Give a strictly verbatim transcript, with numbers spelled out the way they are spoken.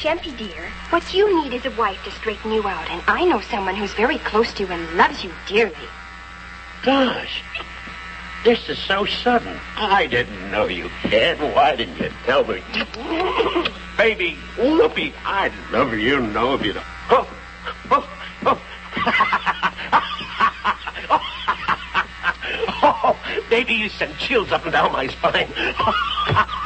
Shempy, dear, what you need is a wife to straighten you out, and I know someone who's very close to you and loves you dearly. Gosh, this is so sudden. I didn't know you cared. Why didn't you tell me? Baby, Whoopi, I'd love you know if you... Oh, oh, oh. Oh, baby, you sent chills up and down my spine.